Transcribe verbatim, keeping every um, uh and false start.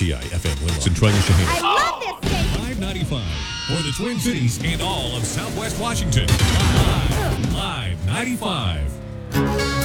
T I F M Willow. Centralia Shaheen. I love this station. five ninety-five for the Twin Cities and all of Southwest Washington. Live, live ninety-five.